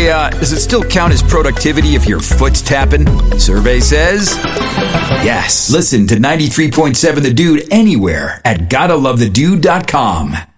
Hey, does it still count as productivity if your foot's tapping? Survey says yes. Listen to 93.7 The Dude anywhere at GottaLoveTheDude.com.